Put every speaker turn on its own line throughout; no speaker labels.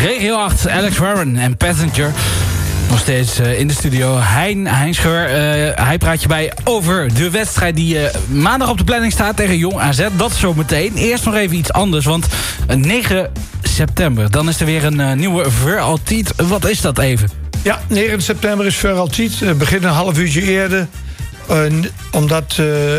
Regio 8, Alex Warren en Passenger. Nog steeds in de studio. Hein Scheur, hij praat je bij over de wedstrijd die maandag op de planning staat tegen Jong AZ. Dat zo meteen. Eerst nog even iets anders, want 9 september, dan is er weer een nieuwe Voor Altijd. Wat is dat even?
Ja, 9 september is Voor Altijd. Begint een half uurtje eerder. Omdat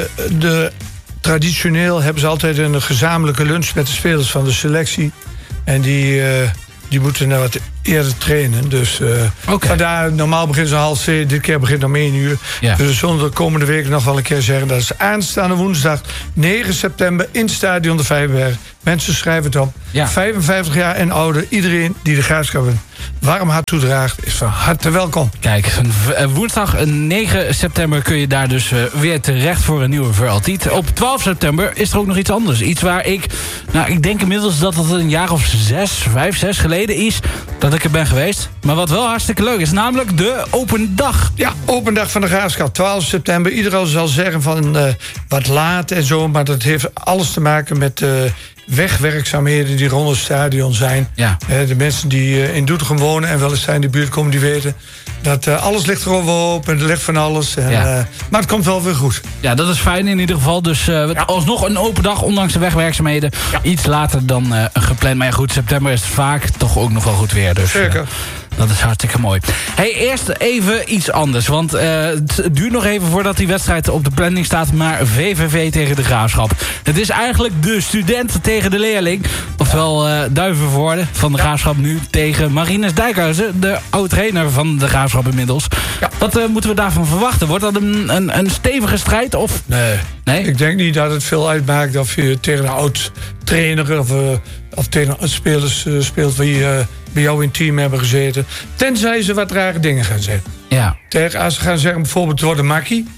traditioneel hebben ze altijd een gezamenlijke lunch met de spelers van de selectie. En die moeten nou wat eerder trainen. Dus vandaar, normaal beginnen ze 6:30. Dit keer begint om 1 uur. Ja. Dus we zullen de komende week nog wel een keer zeggen. Dat is aanstaande woensdag 9 september in het Stadion de Vijverberg. Mensen schrijven het op. Ja. 55 jaar en ouder. Iedereen die de Graafschap een warm hart toedraagt is van harte welkom. Kijk,
woensdag 9 september kun je daar dus weer terecht voor een nieuwe Voor Altijd. Op 12 september is er ook nog iets anders. Iets waar ik denk inmiddels dat het een jaar of 5, 6 geleden is dat ik er ben geweest. Maar wat wel hartstikke leuk is, namelijk de open dag.
Ja, open dag van de Graafschap, 12 september. Iedereen zal zeggen van wat laat en zo, maar dat heeft alles te maken met wegwerkzaamheden die rond het stadion zijn. Ja. De mensen die in Doetinchem wonen en wel eens in de buurt komen, die weten dat alles ligt erover op en er ligt van alles. En, maar het komt wel weer goed.
Ja, dat is fijn in ieder geval. Dus alsnog een open dag, ondanks de wegwerkzaamheden. Ja. Iets later dan gepland. Maar ja, goed, september is vaak toch ook nog wel goed weer. Dus, zeker. Dat is hartstikke mooi. Hey, eerst even iets anders. Want het duurt nog even voordat die wedstrijd op de planning staat. Maar VVV tegen de Graafschap. Het is eigenlijk de student tegen de leerling. Ofwel Duivenvoorde van de Graafschap nu tegen Marinus Dijkhuizen. De oud-trainer van de Graafschap inmiddels. Ja. Wat moeten we daarvan verwachten? Wordt dat een stevige strijd? Of?
Nee? Ik denk niet dat het veel uitmaakt of je tegen een oud-trainer of tegen spelers speelt die bij jou in het team hebben gezeten. Tenzij ze wat rare dingen gaan zeggen. Ja. Als ze gaan zeggen, bijvoorbeeld door de makkie.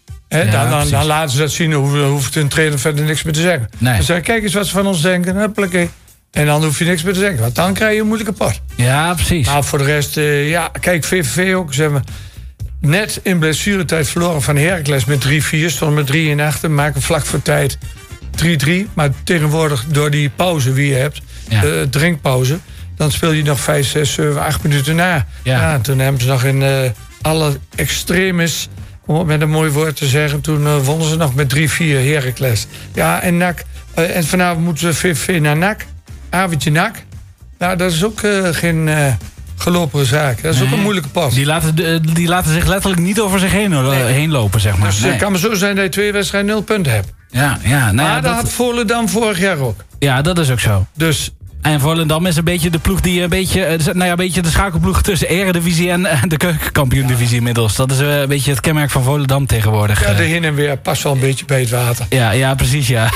Dan laten ze dat zien, hoeft een trainer verder niks meer te zeggen. Nee. Dan zeggen, kijk eens wat ze van ons denken. Huppakee. En dan hoef je niks meer te zeggen. Want dan krijg je een moeilijke pot.
Ja, precies.
Maar voor de rest, kijk, VVV ook. Ze hebben net in blessuretijd verloren van Heracles met 3-4. Stonden met 3 in achter. Maken vlak voor tijd 3-3. Maar tegenwoordig door die pauze die je hebt, de drinkpauze, dan speel je nog 5, 6, 7, 8 minuten na. Ja, toen hebben ze nog in alle extremis, om het met een mooi woord te zeggen, toen wonnen ze nog met 3-4 Heracles. Ja, en NAC. En vanavond moeten we VVV naar NAC. Avondje NAC. Nou, dat is ook geen gelopen zaak. Dat is ook een moeilijke pas.
Die laten zich letterlijk niet over zich heen lopen, zeg maar.
Dus het kan maar zo zijn dat je 2 wedstrijden 0 punten hebt. Maar dat had Volendam vorig jaar ook.
Ja, dat is ook zo.
Dus
en Volendam is een beetje de ploeg die een beetje de schakelploeg tussen Eredivisie en de Keukenkampioen-divisie inmiddels. Dat is een beetje het kenmerk van Volendam tegenwoordig.
Ja, de heen en weer past wel een beetje bij het water.
Ja, precies, ja.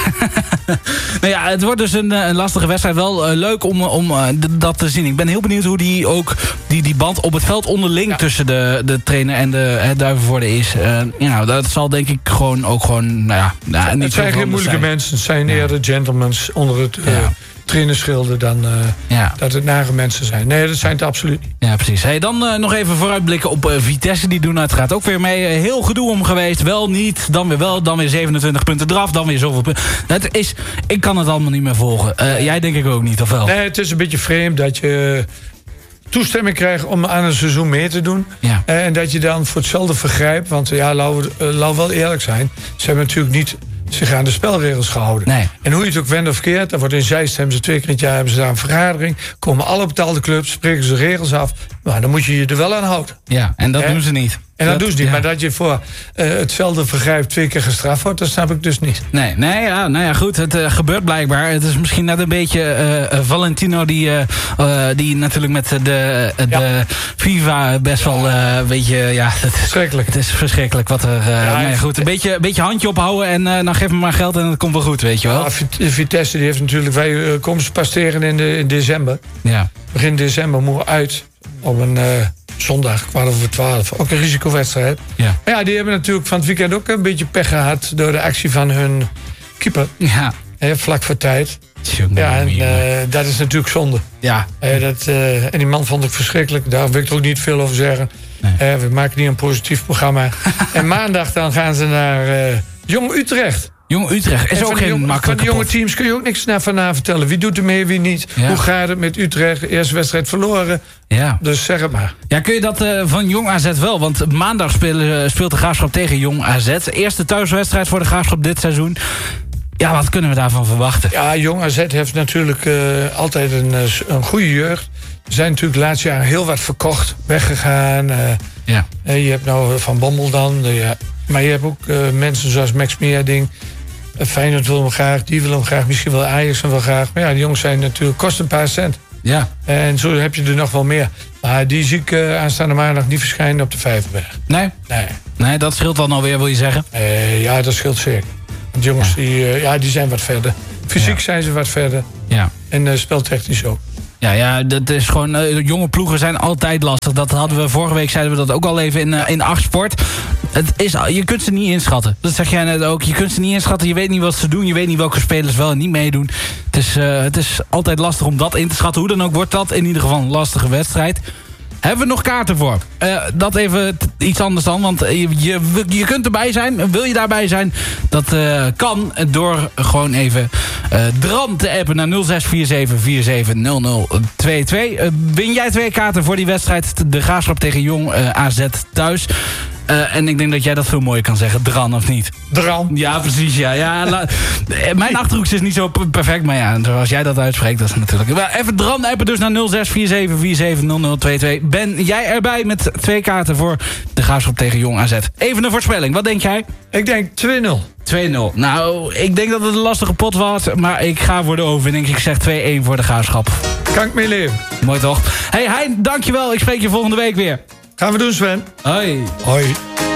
Nou ja, het wordt dus een lastige wedstrijd. Wel leuk om dat te zien. Ik ben heel benieuwd hoe die band op het veld onderling tussen de trainer en de Duivenvoorde is. Dat zal denk ik gewoon niet
het zijn geen moeilijke mensen. Het zijn eerder gentlemen onder het trainerschilden dan dat het nare mensen zijn. Nee, dat zijn het absoluut niet.
Ja, precies. Hey, dan nog even vooruitblikken op Vitesse. Die doen uiteraard ook weer mee. Heel gedoe om geweest. Wel niet, dan weer wel. Dan weer 27 punten eraf. Dan weer zoveel punten. Ik kan het allemaal niet meer volgen. Jij denk ik ook niet, of wel?
Nee, het is een beetje vreemd dat je toestemming krijgt om aan een seizoen mee te doen. Ja. En dat je dan voor hetzelfde vergrijpt. Want laten we wel eerlijk zijn. Ze hebben natuurlijk niet zich aan de spelregels gehouden. Nee. En hoe je het ook wendt of keert, dan wordt in Zeist, hebben ze 2 keer in het jaar hebben ze daar een vergadering, komen alle betaalde clubs, spreken ze de regels af, maar dan moet je je er wel aan houden.
Ja, en dat doen ze niet.
En dat doen ze niet, maar dat je voor hetzelfde vergrijp 2 keer gestraft wordt, dat snap ik dus niet.
Nee, goed, het gebeurt blijkbaar. Het is misschien net een beetje Valentino die natuurlijk met de FIFA best wel een beetje,
verschrikkelijk.
Het is verschrikkelijk wat er. Goed, een beetje handje ophouden en dan geef me maar geld en het komt wel goed, weet je wel.
Ja, Vitesse die heeft natuurlijk, wij komen ze pas tegen in december. Ja. Begin december moeten we uit op een zondag, 11:15. Ook een risicowedstrijd. Ja. Maar ja, die hebben natuurlijk van het weekend ook een beetje pech gehad door de actie van hun keeper. Ja. Vlak voor tijd. Dat is natuurlijk zonde. Ja. En die man vond ik verschrikkelijk. Daar wil ik er ook niet veel over zeggen. Nee. We maken niet een positief programma. En maandag dan gaan ze naar Jong Utrecht.
Jong Utrecht is ook geen makkelijke
Van de jonge
pot.
teams kun je ook niks van vertellen. Wie doet er mee, wie niet?
Ja.
Hoe gaat het met Utrecht? Eerste wedstrijd verloren.
Ja.
Dus zeg het maar.
Ja, kun je dat van Jong AZ wel? Want maandag speelt de Graafschap tegen Jong AZ. Eerste thuiswedstrijd voor de Graafschap dit seizoen. Ja, wat kunnen we daarvan verwachten?
Ja, Jong AZ heeft natuurlijk altijd een goede jeugd. Er zijn natuurlijk de laatste jaren heel wat verkocht, weggegaan.
Ja.
Je hebt nou Van Bommel dan. Maar je hebt ook mensen zoals Max Meerding. Feyenoord wil hem graag, die wil hem graag. Misschien wel Ajax hem wel graag. Maar ja, die jongens zijn natuurlijk, kosten een paar cent.
Ja.
En zo heb je er nog wel meer. Maar die zie ik aanstaande maandag niet verschijnen op de Vijverberg.
Nee, dat scheelt dan alweer, wil je zeggen?
Ja, dat scheelt zeker. Want jongens, die zijn wat verder. Fysiek zijn ze wat verder.
Ja.
En speltechnisch ook.
Ja, dat is gewoon... jonge ploegen zijn altijd lastig. Dat hadden we vorige week, zeiden we dat ook al even in 8 Sport. Je kunt ze niet inschatten. Dat zeg jij net ook. Je kunt ze niet inschatten. Je weet niet wat ze doen. Je weet niet welke spelers wel en niet meedoen. Het is altijd lastig om dat in te schatten. Hoe dan ook wordt dat in ieder geval een lastige wedstrijd. Hebben we nog kaarten voor? Dat even iets anders dan. Want je kunt erbij zijn. Wil je daarbij zijn? Dat kan door gewoon even Dran te appen naar 0647470022. Win jij 2 kaarten voor die wedstrijd. De Graafschap tegen Jong AZ thuis. En ik denk dat jij dat veel mooier kan zeggen. Dran of niet?
Dran.
Ja, precies. Ja, mijn Achterhoeks is niet zo perfect. Maar ja, zoals jij dat uitspreekt, dat is natuurlijk... Maar even Dran appen dus naar 0647470022. Ben jij erbij met 2 kaarten voor de Graafschap tegen Jong AZ? Even een voorspelling. Wat denk jij?
Ik denk 2-0.
2-0. Nou, ik denk dat het een lastige pot wordt. Maar ik ga voor de overwinning. Ik zeg 2-1 voor de Graafschap.
Kan ik mee leven.
Mooi toch? Hey Hein, dankjewel. Ik spreek je volgende week weer.
Gaan we doen, Sven.
Hoi.
Hoi.